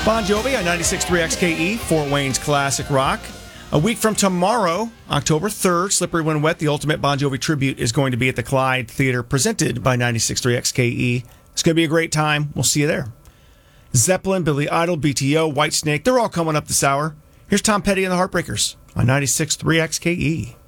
Bon Jovi on 96.3 XKE, Fort Wayne's classic rock. A week from tomorrow, October 3rd, Slippery When Wet, the ultimate Bon Jovi tribute, is going to be at the Clyde Theater, presented by 96.3 XKE. It's going to be a great time. We'll see you there. Zeppelin, Billy Idol, BTO, Whitesnake, they're all coming up this hour. Here's Tom Petty and the Heartbreakers on 96.3 XKE.